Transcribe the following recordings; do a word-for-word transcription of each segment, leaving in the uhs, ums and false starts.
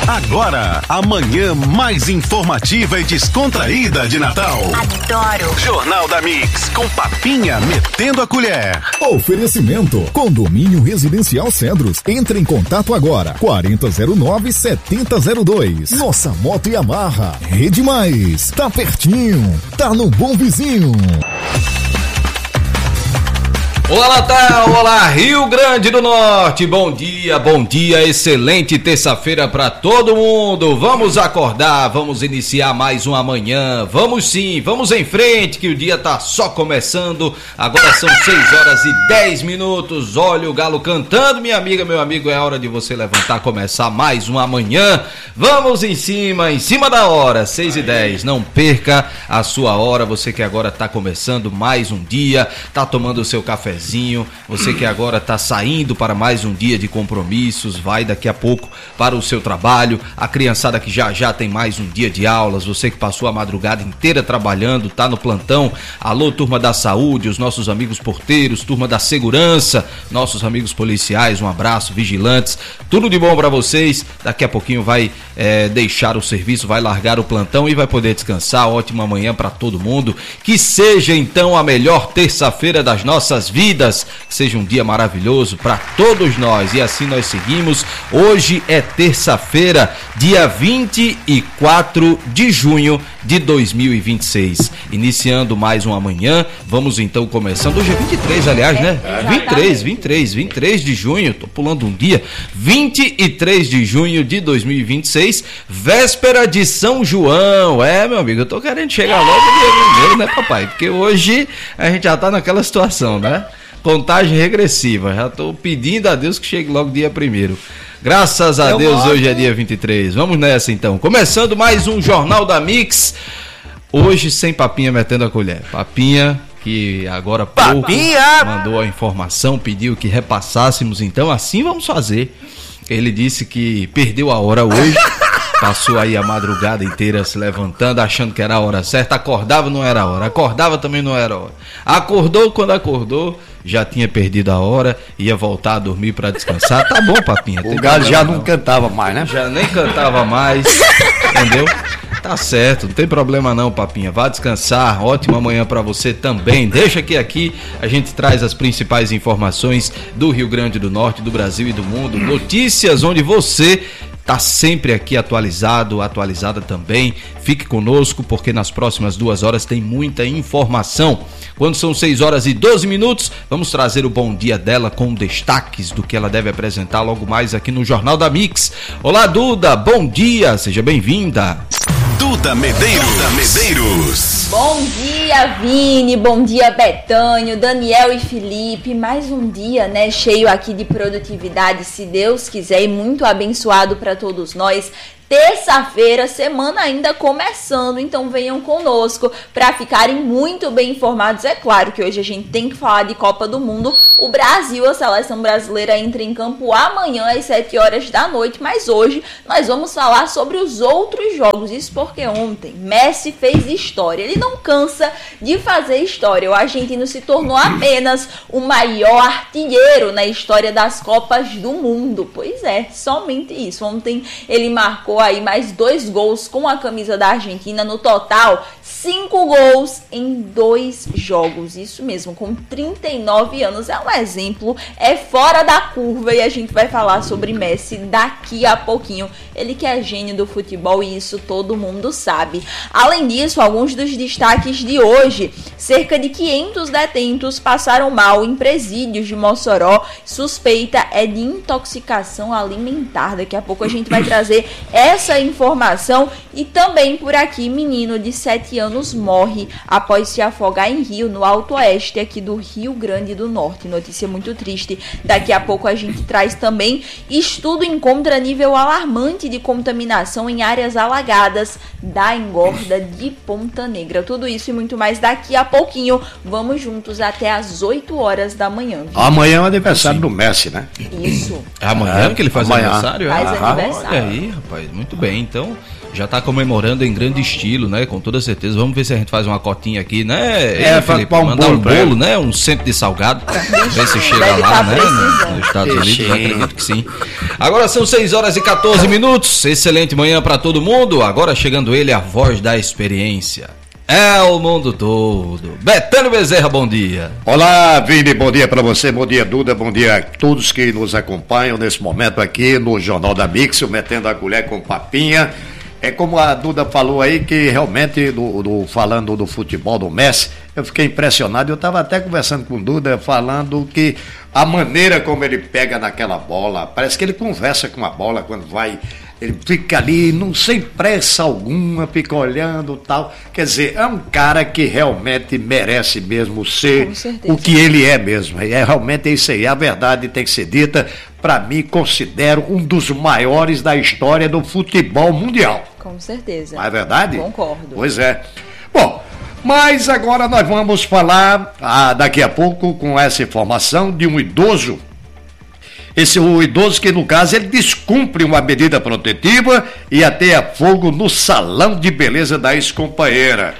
Agora, a manhã mais informativa e descontraída de Natal. Adoro. Jornal da Mix, com Papinha metendo a colher. Oferecimento, Condomínio Residencial Cedros. Entre em contato agora, quarenta zero nove, setenta zero dois. Nossa Moto Yamaha, Rede Mais, tá pertinho, tá no Bom Vizinho. Olá, Natal! Olá, Rio Grande do Norte! Bom dia, bom dia, excelente terça-feira para todo mundo! Vamos acordar, vamos iniciar mais uma manhã, vamos sim, vamos em frente que o dia tá só começando, agora são seis horas e dez minutos, olha o galo cantando, minha amiga, meu amigo, é hora de você levantar, começar mais uma manhã, vamos em cima, em cima da hora, seis e dez, não perca a sua hora, você que agora tá começando mais um dia, tá tomando o seu café, você que agora está saindo para mais um dia de compromissos, vai daqui a pouco para o seu trabalho, a criançada que já já tem mais um dia de aulas, você que passou a madrugada inteira trabalhando, está no plantão, alô turma da saúde, os nossos amigos porteiros, turma da segurança, nossos amigos policiais, um abraço, vigilantes, tudo de bom para vocês, daqui a pouquinho vai é, deixar o serviço, vai largar o plantão e vai poder descansar, ótima manhã para todo mundo, que seja então a melhor terça-feira das nossas vidas, Vidas, que seja um dia maravilhoso para todos nós e assim nós seguimos. Hoje é terça-feira, dia vinte e quatro de junho de dois mil e vinte e seis, iniciando mais uma manhã, vamos então começando, hoje é vinte e três aliás, né? vinte e três, vinte e três, vinte e três de junho, tô pulando um dia, vinte e três de junho de dois mil e vinte e seis, véspera de São João, é meu amigo, eu tô querendo chegar logo no dia primeiro, né papai, porque hoje a gente já tá naquela situação, né? Contagem regressiva, já tô pedindo a Deus que chegue logo dia primeiro. Graças a Eu Deus, gosto. Hoje é dia vinte e três. Vamos nessa então. Começando mais um Jornal da Mix. Hoje sem Papinha metendo a colher. Papinha, que agora há pouco Papinha mandou a informação, pediu que repassássemos, então assim vamos fazer. Ele disse que perdeu a hora hoje. Passou aí a madrugada inteira se levantando, achando que era a hora certa. Acordava, não era a hora. Acordava, também não era a hora. Acordou, quando acordou, já tinha perdido a hora. Ia voltar a dormir para descansar. Tá bom, Papinha. O galo já não cantava mais, né? Já nem cantava mais, entendeu? Tá certo, não tem problema não, Papinha. Vá descansar. Ótima manhã para você também. Deixa que aqui a gente traz as principais informações do Rio Grande do Norte, do Brasil e do mundo. Notícias onde você tá sempre aqui atualizado, atualizada também. Fique conosco porque nas próximas duas horas tem muita informação. Quando são seis horas e doze minutos, vamos trazer o bom dia dela com destaques do que ela deve apresentar logo mais aqui no Jornal da Mix. Olá, Duda, bom dia, seja bem-vinda. Duda Medeiros. Duda Medeiros. Bom dia, Vini, bom dia, Betânio, Daniel e Felipe. Mais um dia, né, cheio aqui de produtividade, se Deus quiser, e muito abençoado para todos nós. Terça-feira, semana ainda começando, então venham conosco para ficarem muito bem informados. É claro que hoje a gente tem que falar de Copa do Mundo. O Brasil, a seleção brasileira, entra em campo amanhã às sete horas da noite, mas hoje nós vamos falar sobre os outros jogos. Isso porque ontem Messi fez história. Ele não cansa de fazer história. O argentino se tornou apenas o maior artilheiro na história das Copas do Mundo. Pois é, somente isso. Ontem ele marcou aí mais dois gols com a camisa da Argentina, no total cinco gols em dois jogos, isso mesmo, com trinta e nove anos, é um exemplo, é fora da curva, e a gente vai falar sobre Messi daqui a pouquinho, ele que é gênio do futebol e isso todo mundo sabe. Além disso, alguns dos destaques de hoje: cerca de quinhentos detentos passaram mal em presídios de Mossoró, suspeita é de intoxicação alimentar, daqui a pouco a gente vai trazer essa informação. E também por aqui, menino de sete anos morre após se afogar em rio no Alto Oeste aqui do Rio Grande do Norte. Notícia muito triste. Daqui a pouco a gente traz também: estudo encontra nível alarmante de contaminação em áreas alagadas da engorda de Ponta Negra. Tudo isso e muito mais daqui a pouquinho. Vamos juntos até às oito horas da manhã. Viu? Amanhã é o aniversário Sim. do Messi, né? Isso. Amanhã é, que ele faz amanhã. aniversário? Faz ah, aniversário. Olha aí, rapaz. Muito bem. Então, Já está comemorando em grande estilo, né? Com toda certeza. Vamos ver se a gente faz uma cotinha aqui, né? É, Felipe, um mandar bolo, um bolo, né? Um centro de salgado. Ver se chega Deve lá, tá né? precisando. Nos Estados Unidos, acredito que sim. Agora são seis horas e quatorze minutos. Excelente manhã para todo mundo. Agora chegando ele, a voz da experiência. É o mundo todo. Betânio Bezerra, bom dia. Olá, Vini, bom dia para você, bom dia, Duda, bom dia a todos que nos acompanham nesse momento aqui no Jornal da Mix, eu metendo a colher com papinha. É como a Duda falou aí, que realmente, do, do, falando do futebol do Messi, eu fiquei impressionado. Eu estava até conversando com o Duda, falando que a maneira como ele pega naquela bola, parece que ele conversa com a bola quando vai, ele fica ali, não sem pressa alguma, fica olhando e tal. Quer dizer, é um cara que realmente merece mesmo ser o que ele é mesmo. É realmente isso aí, a verdade tem que ser dita. Para mim, considero um dos maiores da história do futebol mundial. Com certeza. Não é verdade? Concordo. Pois é. Bom, mas agora nós vamos falar ah, daqui a pouco com essa informação de um idoso. Esse o idoso que, no caso, ele descumpre uma medida protetiva e ateia fogo no salão de beleza da ex-companheira.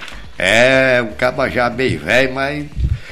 É, o caba já bem velho, mas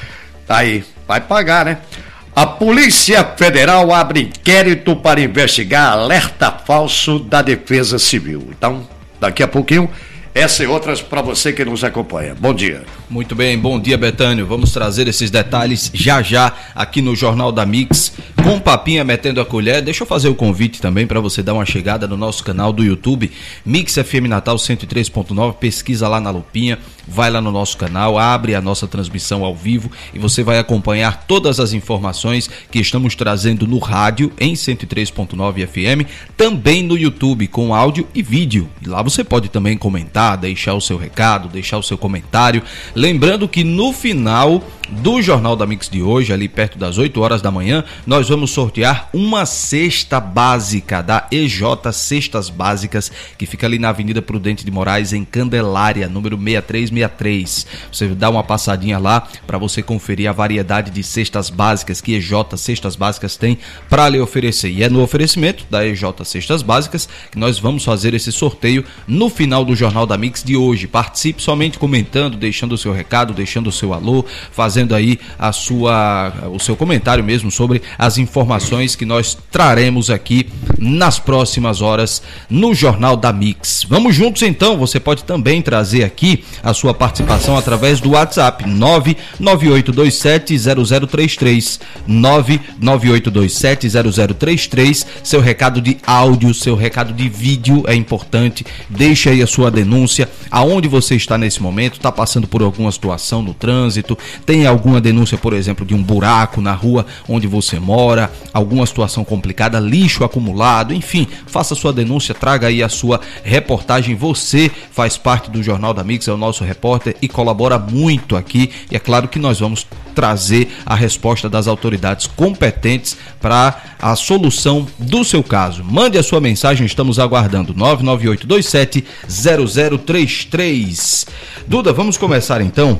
tá aí, vai pagar, né? A Polícia Federal abre inquérito para investigar alerta falso da Defesa Civil. Então, daqui a pouquinho, essa e outras para você que nos acompanha. Bom dia. Muito bem, bom dia, Betânio. Vamos trazer esses detalhes já já aqui no Jornal da Mix, com papinha metendo a colher. Deixa eu fazer o convite também para você dar uma chegada no nosso canal do YouTube, Mix F M Natal cento e três ponto nove, pesquisa lá na lupinha, vai lá no nosso canal, abre a nossa transmissão ao vivo e você vai acompanhar todas as informações que estamos trazendo no rádio em cento e três ponto nove F M, também no YouTube com áudio e vídeo. E lá você pode também comentar, deixar o seu recado, deixar o seu comentário. Lembrando que no final do Jornal da Mix de hoje, ali perto das oito horas da manhã, nós vamos sortear uma cesta básica da E J Cestas Básicas, que fica ali na Avenida Prudente de Moraes, em Candelária, número seis três seis três. Você dá uma passadinha lá para você conferir a variedade de cestas básicas que E J Cestas Básicas tem para lhe oferecer. E é no oferecimento da E J Cestas Básicas que nós vamos fazer esse sorteio no final do Jornal da Mix de hoje. Participe somente comentando, deixando o seu recado, deixando o seu alô, fazendo aí a sua, o seu comentário mesmo sobre as informações que nós traremos aqui nas próximas horas no Jornal da Mix. Vamos juntos então, você pode também trazer aqui a sua participação através do WhatsApp nove nove oito dois sete zero zero três três, nove nove oito dois sete zero zero três três. Seu recado de áudio, seu recado de vídeo é importante. Deixe aí a sua denúncia, aonde você está nesse momento, está passando por alguma situação no trânsito, tem alguma denúncia, por exemplo, de um buraco na rua onde você mora, alguma situação complicada, lixo acumulado, enfim, faça sua denúncia, traga aí a sua reportagem. Você faz parte do Jornal da Mix, é o nosso repórter e colabora muito aqui, e é claro que nós vamos trazer a resposta das autoridades competentes para a solução do seu caso. Mande a sua mensagem, estamos aguardando. Nove nove oito dois sete zero zero três três. Duda, vamos começar então.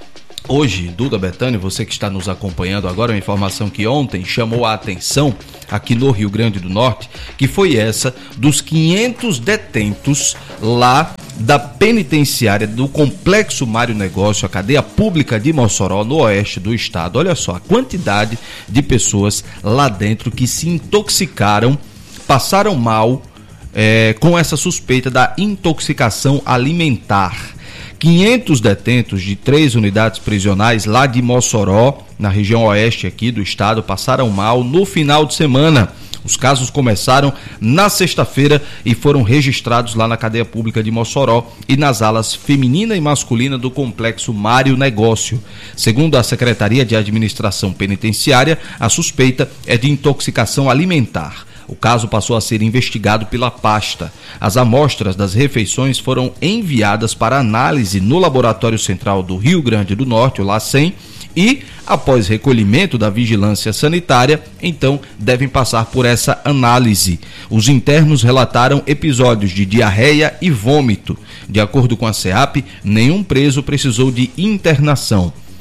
Hoje, Duda, Betânio, você que está nos acompanhando agora, uma informação que ontem chamou a atenção aqui no Rio Grande do Norte, que foi essa dos quinhentos detentos lá da penitenciária do Complexo Mário Negócio, a cadeia pública de Mossoró, no oeste do estado. Olha só a quantidade de pessoas lá dentro que se intoxicaram, passaram mal é, com essa suspeita da intoxicação alimentar. quinhentos detentos de três unidades prisionais lá de Mossoró, na região oeste aqui do estado, passaram mal no final de semana. Os casos começaram na sexta-feira e foram registrados lá na cadeia pública de Mossoró e nas alas feminina e masculina do Complexo Mário Negócio. Segundo a Secretaria de Administração Penitenciária, a suspeita é de intoxicação alimentar. O caso passou a ser investigado pela pasta. As amostras das refeições foram enviadas para análise no Laboratório Central do Rio Grande do Norte, o LACEN, e, após recolhimento da vigilância sanitária, então devem passar por essa análise. Os internos relataram episódios de diarreia e vômito. De acordo com a SEAP, nenhum preso precisou de internação.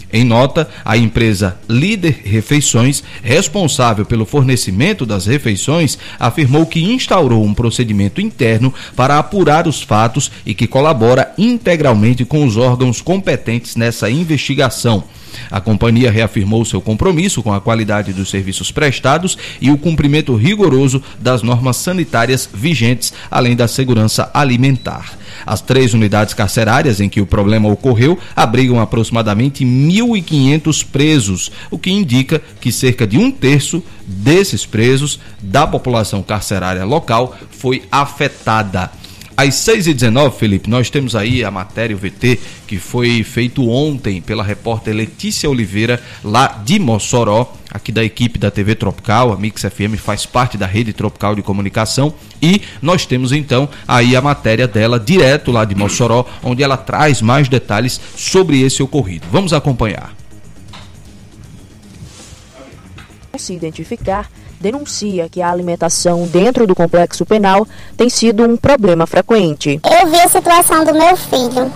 Em nota, a empresa Líder Refeições, responsável pelo fornecimento das refeições, afirmou que instaurou um procedimento interno para apurar os fatos e que colabora integralmente com os órgãos competentes nessa investigação. A companhia reafirmou seu compromisso com a qualidade dos serviços prestados e o cumprimento rigoroso das normas sanitárias vigentes, além da segurança alimentar. As três unidades carcerárias em que o problema ocorreu abrigam aproximadamente mil e quinhentos presos, o que indica que cerca de um terço desses presos da população carcerária local foi afetada. Às seis e dezenove, Felipe, nós temos aí a matéria, o V T, que foi feito ontem pela repórter Letícia Oliveira, lá de Mossoró, aqui da equipe da T V Tropical. A Mix F M faz parte da rede Tropical de comunicação, e nós temos então aí a matéria dela direto lá de Mossoró, onde ela traz mais detalhes sobre esse ocorrido. Vamos acompanhar. Se identificar, denuncia que a alimentação dentro do complexo penal tem sido um problema frequente. Eu vi a situação do meu filho.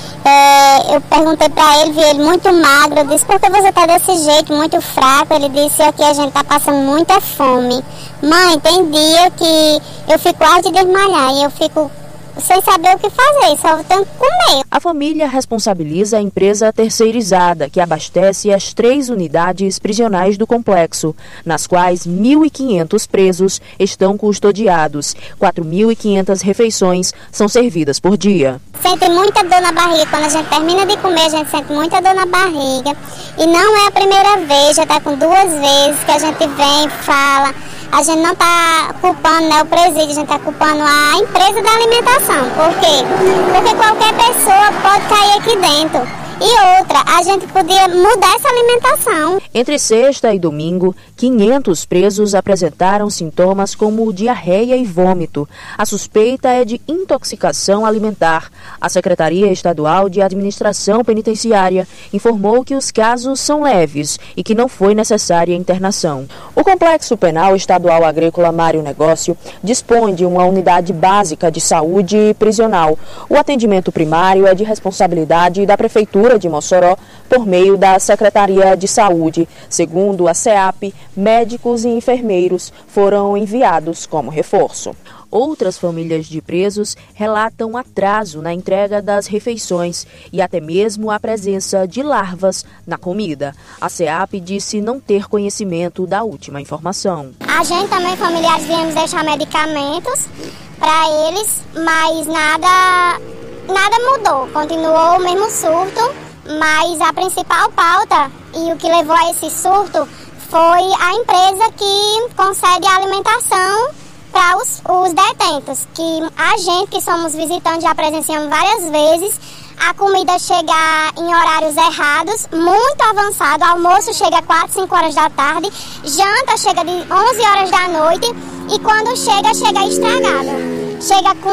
É, eu perguntei para ele, vi ele muito magro. Eu disse, por que você está desse jeito, muito fraco? Ele disse, aqui a gente está passando muita fome. Mãe, tem dia que eu fico quase de desmaiar e eu fico sem saber o que fazer, só tenho que comer. A família responsabiliza a empresa terceirizada que abastece as três unidades prisionais do complexo, nas quais mil e quinhentos presos estão custodiados. quatro mil e quinhentas refeições são servidas por dia. Sente muita dor na barriga, quando a gente termina de comer, a gente sente muita dor na barriga. E não é a primeira vez, já está com duas vezes que a gente vem e fala. A gente não está culpando, né, o presídio, a gente está culpando a empresa da alimentação. Por quê? Porque qualquer pessoa pode cair aqui dentro. E outra, a gente podia mudar essa alimentação. Entre sexta e domingo, quinhentos presos apresentaram sintomas como diarreia e vômito. A suspeita é de intoxicação alimentar. A Secretaria Estadual de Administração Penitenciária informou que os casos são leves e que não foi necessária internação. O Complexo Penal Estadual Agrícola Mário Negócio dispõe de uma unidade básica de saúde prisional. O atendimento primário é de responsabilidade da Prefeitura de Mossoró por meio da Secretaria de Saúde. Segundo a SEAP, médicos e enfermeiros foram enviados como reforço. Outras famílias de presos relatam atraso na entrega das refeições e até mesmo a presença de larvas na comida. A SEAP disse não ter conhecimento da última informação. A gente também, familiares, viemos deixar medicamentos para eles, mas nada... Nada mudou, continuou o mesmo surto, mas a principal pauta e o que levou a esse surto foi a empresa que concede a alimentação para os, os detentos, que a gente que somos visitantes já presenciamos várias vezes, a comida chega em horários errados, muito avançado, o almoço chega às quatro, cinco horas da tarde, janta chega de onze horas da noite e quando chega, chega estragado. Chega com,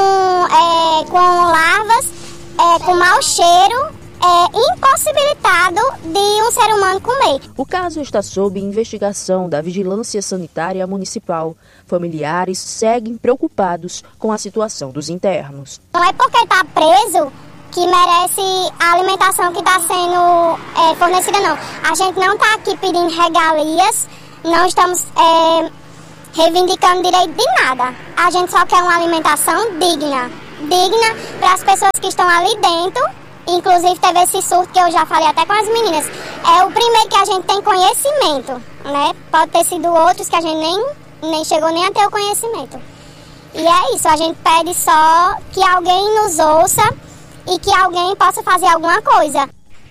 é, com larvas, é, com mau cheiro, é, impossibilitado de um ser humano comer. O caso está sob investigação da Vigilância Sanitária Municipal. Familiares seguem preocupados com a situação dos internos. Não é porque está preso que merece a alimentação que está sendo é, fornecida, não. A gente não está aqui pedindo regalias, não estamos... É, reivindicando direito de nada. A gente só quer uma alimentação digna. Digna para as pessoas que estão ali dentro. Inclusive teve esse surto que eu já falei até com as meninas. É o primeiro que a gente tem conhecimento, né? Pode ter sido outros que a gente nem, nem chegou nem a ter o conhecimento. E é isso, a gente pede só que alguém nos ouça e que alguém possa fazer alguma coisa.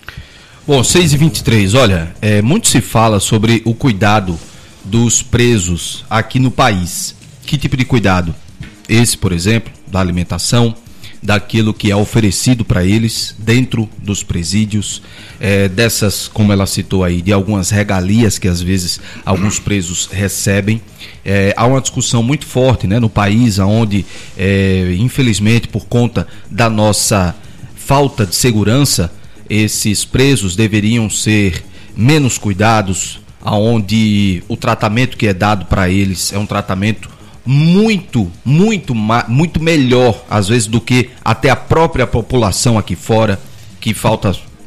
Bom, seis e vinte e três, olha, é, muito se fala sobre o cuidado dos presos aqui no país. Que tipo de cuidado? Esse, por exemplo, da alimentação, daquilo que é oferecido para eles dentro dos presídios, é, dessas, como ela citou aí, de algumas regalias que às vezes alguns presos recebem. É, há uma discussão muito forte, né, no país, onde, é, infelizmente, por conta da nossa falta de segurança, esses presos deveriam ser menos cuidados, onde o tratamento que é dado para eles é um tratamento muito, muito, muito melhor, às vezes, do que até a própria população aqui fora, que falta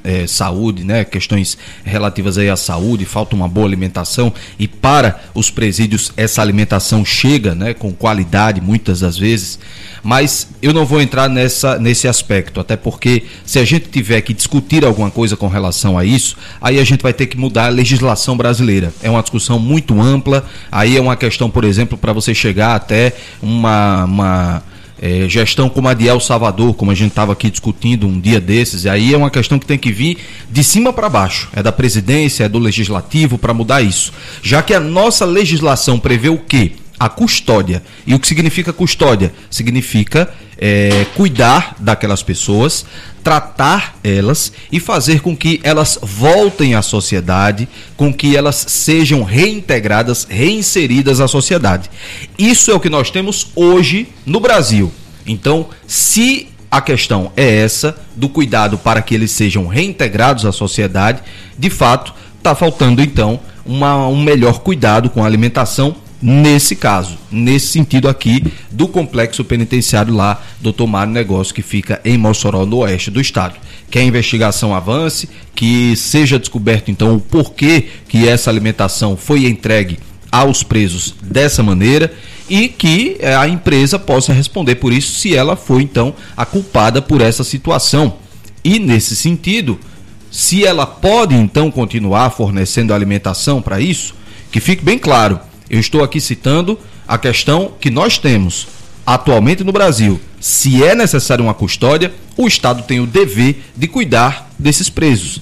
é, saúde, né? Questões relativas aí à saúde, falta uma boa alimentação, e para os presídios essa alimentação chega, né, com qualidade muitas das vezes, mas eu não vou entrar nessa, nesse aspecto, até porque se a gente tiver que discutir alguma coisa com relação a isso, aí a gente vai ter que mudar a legislação brasileira. É uma discussão muito ampla, aí é uma questão, por exemplo, para você chegar até uma, uma é, gestão como a de El Salvador, como a gente estava aqui discutindo um dia desses, e aí é uma questão que tem que vir de cima para baixo, é da presidência, é do legislativo para mudar isso, já que a nossa legislação prevê o quê? A custódia. E o que significa custódia? Significa é, cuidar daquelas pessoas, tratar elas e fazer com que elas voltem à sociedade, com que elas sejam reintegradas, reinseridas à sociedade. Isso é o que nós temos hoje no Brasil. Então, se a questão é essa, do cuidado para que eles sejam reintegrados à sociedade, de fato, está faltando então uma, um melhor cuidado com a alimentação, nesse caso, nesse sentido aqui do complexo penitenciário lá, doutor Mário Negócio, que fica em Mossoró, no oeste do estado. Que a investigação avance, que seja descoberto então o porquê que essa alimentação foi entregue aos presos dessa maneira e que a empresa possa responder por isso, se ela foi então a culpada por essa situação. E nesse sentido, se ela pode então continuar fornecendo alimentação para isso, que fique bem claro. Eu estou aqui citando a questão que nós temos atualmente no Brasil. Se é necessária uma custódia, o Estado tem o dever de cuidar desses presos.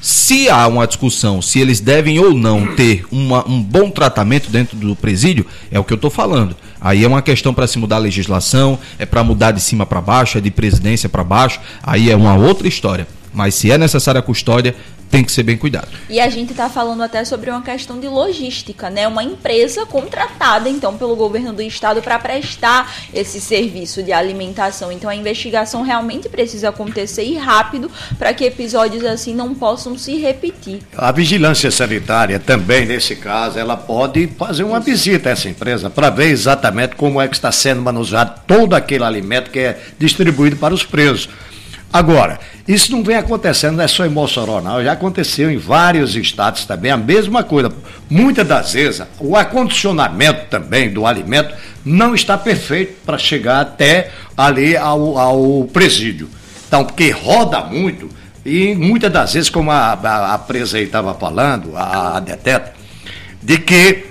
Se há uma discussão, se eles devem ou não ter uma, um bom tratamento dentro do presídio, é o que eu estou falando. Aí é uma questão para se mudar a legislação, é para mudar de cima para baixo, é de presidência para baixo, aí é uma outra história. Mas se é necessária a custódia, tem que ser bem cuidado. E a gente está falando até sobre uma questão de logística, né? Uma empresa contratada, então, pelo governo do estado para prestar esse serviço de alimentação. Então, a investigação realmente precisa acontecer e rápido para que episódios assim não possam se repetir. A vigilância sanitária também, nesse caso, ela pode fazer uma visita a essa empresa para ver exatamente como é que está sendo manuseado todo aquele alimento que é distribuído para os presos. Agora, isso não vem acontecendo, não é só em Mossoró, não. Já aconteceu em vários estados também, a mesma coisa. Muitas das vezes, o acondicionamento também do alimento não está perfeito para chegar até ali ao, ao presídio. Então, porque roda muito, e muitas das vezes, como a, a, a presa aí estava falando, a, a deteta, de que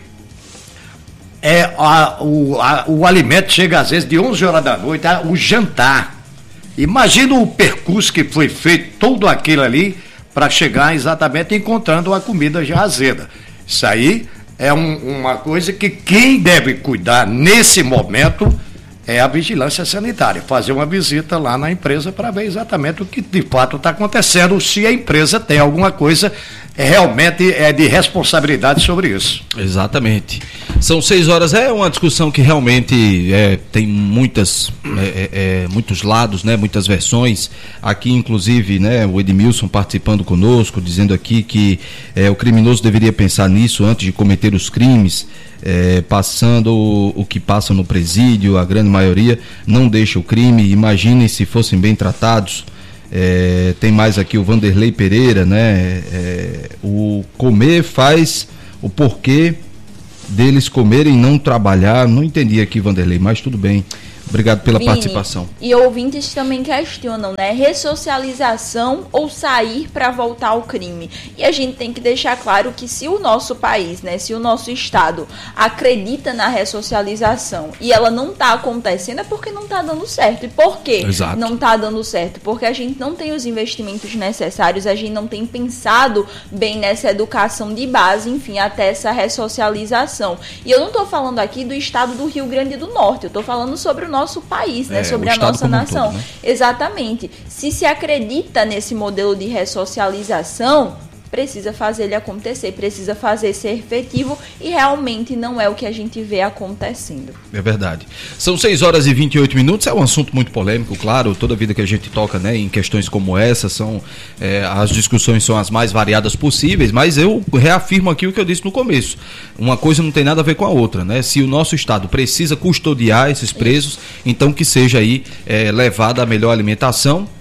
é, a, o, a, o alimento chega às vezes de onze horas da noite, a, o jantar. Imagina o percurso que foi feito, todo aquilo ali, para chegar exatamente encontrando a comida já azeda. Isso aí é um, uma coisa que quem deve cuidar nesse momento é a vigilância sanitária. Fazer uma visita lá na empresa para ver exatamente o que de fato está acontecendo, se a empresa tem alguma coisa realmente é de responsabilidade sobre isso. Exatamente. São seis horas, é uma discussão que realmente é, tem muitas, é, é, muitos lados, né, muitas versões. Aqui, inclusive, né, o Edmilson participando conosco, dizendo aqui que é, o criminoso deveria pensar nisso antes de cometer os crimes, é, passando o, o que passa no presídio, a grande maioria não deixa o crime. Imaginem se fossem bem tratados. É, tem mais aqui o Vanderlei Pereira, né? É, o comer faz o porquê deles comerem e não trabalhar. Não entendi aqui, Vanderlei, mas tudo bem. Obrigado pela Vini, participação. E ouvintes também questionam, né? Ressocialização ou sair para voltar ao crime? E a gente tem que deixar claro que se o nosso país, né? Se o nosso estado acredita na ressocialização e ela não está acontecendo, é porque não está dando certo. E por quê? Exato. Não está dando certo? Porque a gente não tem os investimentos necessários, a gente não tem pensado bem nessa educação de base, enfim, até essa ressocialização. E eu não estou falando aqui do estado do Rio Grande do Norte, eu estou falando sobre o nosso país, né? É, sobre a nossa nação. Um todo, né? Exatamente. Se se acredita nesse modelo de ressocialização, precisa fazer ele acontecer, precisa fazer ser efetivo e realmente não é o que a gente vê acontecendo. É verdade. São seis horas e vinte e oito minutos, é um assunto muito polêmico, claro, toda vida que a gente toca, né, em questões como essa, são, é, as discussões são as mais variadas possíveis, mas eu reafirmo aqui o que eu disse no começo, uma coisa não tem nada a ver com a outra, né, se o nosso estado precisa custodiar esses presos, então que seja aí é, levada a melhor alimentação,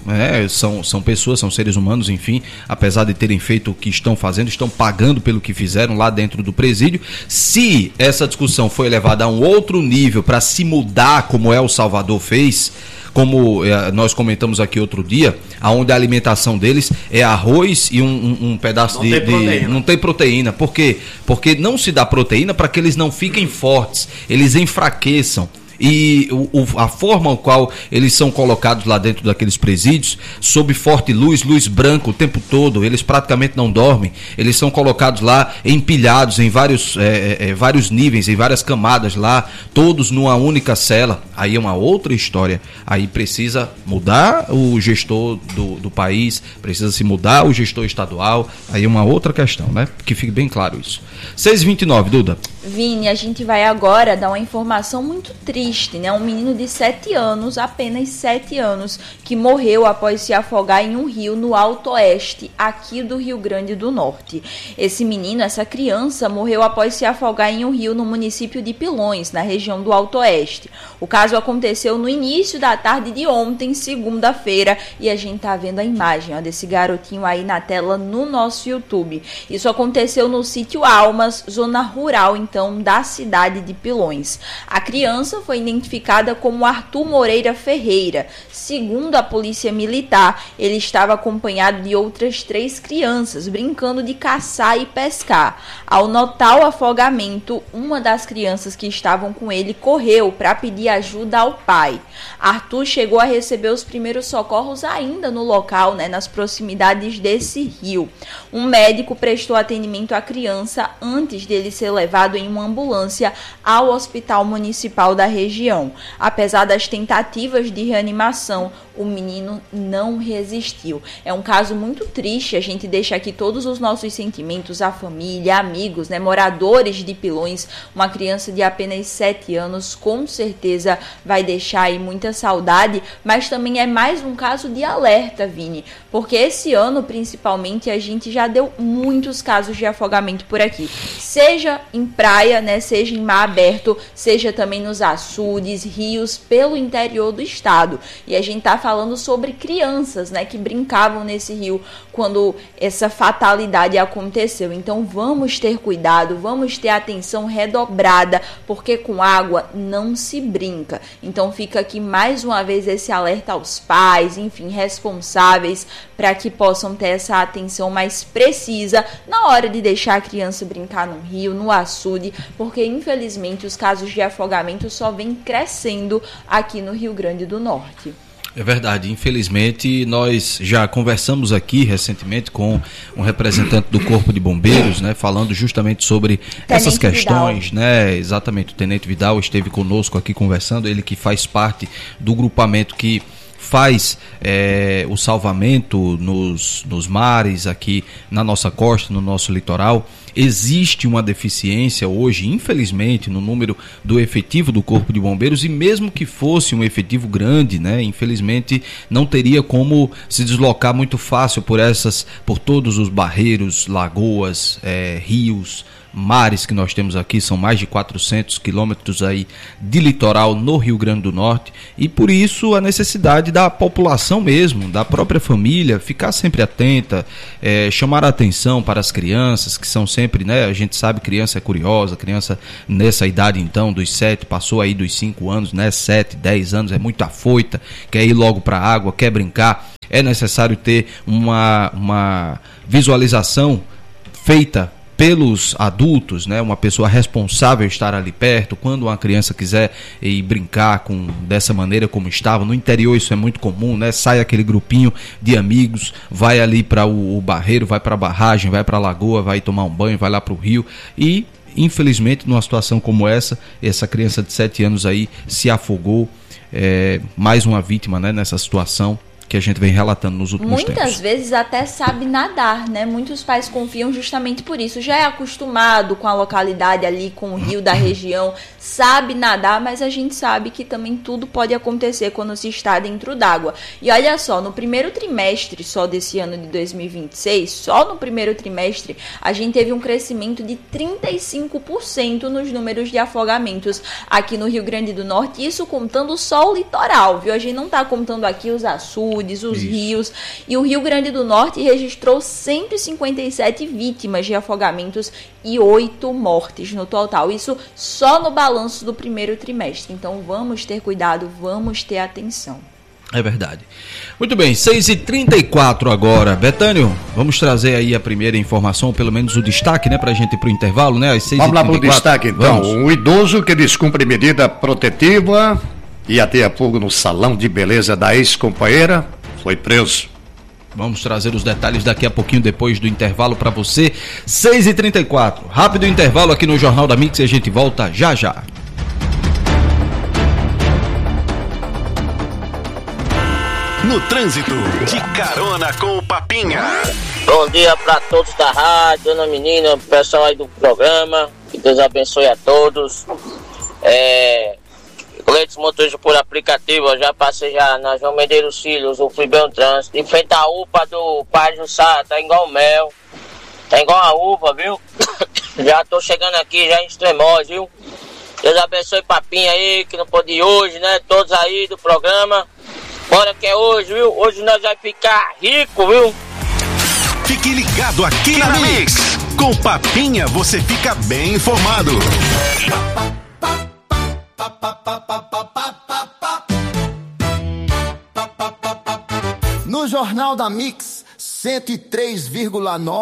É, são, são pessoas, são seres humanos, enfim, apesar de terem feito o que estão fazendo, estão pagando pelo que fizeram lá dentro do presídio. Se essa discussão foi levada a um outro nível para se mudar, como El Salvador fez, como eh, nós comentamos aqui outro dia, onde a alimentação deles é arroz e um, um, um pedaço não de, tem de... Não tem proteína. Por quê? Porque não se dá proteína para que eles não fiquem fortes, eles enfraqueçam. E o, o, a forma qual eles são colocados lá dentro daqueles presídios, sob forte luz, luz branca o tempo todo, eles praticamente não dormem, eles são colocados lá empilhados em vários, é, é, vários níveis, em várias camadas lá, todos numa única cela. Aí é uma outra história, aí precisa mudar o gestor do, do país, precisa se mudar o gestor estadual, aí é uma outra questão, né? Que fique bem claro isso. seis e vinte e nove, Duda. Vini, a gente vai agora dar uma informação muito triste, né? Um menino de sete anos, apenas sete anos, que morreu após se afogar em um rio no Alto Oeste, aqui do Rio Grande do Norte. Esse menino, essa criança, morreu após se afogar em um rio no município de Pilões, na região do Alto Oeste. O caso aconteceu no início da tarde de ontem, segunda-feira, e a gente tá vendo a imagem, ó, desse garotinho aí na tela no nosso YouTube. Isso aconteceu no sítio Almas, zona rural, então, da cidade de Pilões. A criança foi identificada como Arthur Moreira Ferreira. Segundo a polícia militar, ele estava acompanhado de outras três crianças, brincando de caçar e pescar. Ao notar o afogamento, uma das crianças que estavam com ele correu para pedir ajuda ao pai. Arthur chegou a receber os primeiros socorros ainda no local, né, nas proximidades desse rio. Um médico prestou atendimento à criança antes dele ser levado em uma ambulância ao Hospital Municipal da região. Apesar das tentativas de reanimação, o menino não resistiu. É um caso muito triste, a gente deixa aqui todos os nossos sentimentos, a família, amigos, né, moradores de Pilões. Uma criança de apenas sete anos com certeza vai deixar aí muita saudade, mas também é mais um caso de alerta, Vini, porque esse ano principalmente a gente já deu muitos casos de afogamento por aqui, seja em praia, né, seja em mar aberto, seja também nos açudes, rios, pelo interior do estado. E a gente tá falando sobre crianças, né, que brincavam nesse rio quando essa fatalidade aconteceu. Então vamos ter cuidado, vamos ter atenção redobrada, porque com água não se brinca. Então fica aqui mais uma vez esse alerta aos pais, enfim, responsáveis, para que possam ter essa atenção mais precisa na hora de deixar a criança brincar no rio, no açude, porque infelizmente os casos de afogamento só vêm crescendo aqui no Rio Grande do Norte. É verdade, infelizmente nós já conversamos aqui recentemente com um representante do Corpo de Bombeiros, né, falando justamente sobre Tenente essas questões, Vidal. né, exatamente, o Tenente Vidal esteve conosco aqui conversando, ele que faz parte do grupamento que faz é, o salvamento nos, nos mares aqui na nossa costa, no nosso litoral. Existe uma deficiência hoje, infelizmente, no número do efetivo do Corpo de Bombeiros, e mesmo que fosse um efetivo grande, né, infelizmente não teria como se deslocar muito fácil por essas, por todos os barreiros, lagoas, é, rios, mares que nós temos aqui. São mais de quatrocentos quilômetros aí de litoral no Rio Grande do Norte, e por isso a necessidade da população mesmo, da própria família, ficar sempre atenta, é, chamar a atenção para as crianças, que são sempre, né, a gente sabe, criança é curiosa, criança nessa idade então, dos sete, passou aí dos cinco anos, né, sete, dez anos, é muito afoita, quer ir logo para a água, quer brincar. É necessário ter uma, uma visualização feita pelos adultos, né, uma pessoa responsável estar ali perto, quando uma criança quiser ir brincar com, dessa maneira como estava. No interior isso é muito comum, né, sai aquele grupinho de amigos, vai ali para o, o barreiro, vai para a barragem, vai para a lagoa, vai tomar um banho, vai lá para o rio, e infelizmente numa situação como essa, essa criança de sete anos aí se afogou, é, mais uma vítima, né, nessa situação que a gente vem relatando nos últimos Muitas tempos. Muitas vezes até sabe nadar, né? Muitos pais confiam justamente por isso. Já é acostumado com a localidade ali, com o rio da região, sabe nadar, mas a gente sabe que também tudo pode acontecer quando se está dentro d'água. E olha só, no primeiro trimestre só desse ano de dois mil e vinte e seis, só no primeiro trimestre, a gente teve um crescimento de trinta e cinco por cento nos números de afogamentos aqui no Rio Grande do Norte, isso contando só o litoral, viu? A gente não está contando aqui os açudes, açudes, os Isso. rios. E o Rio Grande do Norte registrou cento e cinquenta e sete vítimas de afogamentos e oito mortes no total. Isso só no balanço do primeiro trimestre. Então vamos ter cuidado, vamos ter atenção. É verdade. Muito bem, seis e trinta e quatro agora. Betânio, vamos trazer aí a primeira informação, pelo menos o destaque, né, pra gente ir pro intervalo, né? Às seis e trinta e quatro. Vamos lá pro destaque, então. Vamos. Um idoso que descumpre medida protetiva e ateia fogo no salão de beleza da ex-companheira foi preso. Vamos trazer os detalhes daqui a pouquinho, depois do intervalo para você. seis e trinta e quatro. Rápido intervalo aqui no Jornal da Mix e a gente volta já já. No trânsito, de carona com o Papinha. Bom dia para todos da rádio, dona menina, pessoal aí do programa. Que Deus abençoe a todos. É, Leitos motorista por aplicativo, eu já passei já na João Medeiros Filhos, eu fui bem o trânsito. Em frente à upa do Pai Jussá, tá igual mel. Tá igual a uva, viu? Já tô chegando aqui, já em Extremóis, viu? Deus abençoe Papinha aí, que não pôde ir hoje, né? Todos aí do programa. Bora que é hoje, viu? Hoje nós vamos ficar rico, viu? Fique ligado aqui na Mix. Com Papinha você fica bem informado. No Jornal da Mix, cento e três vírgula nove.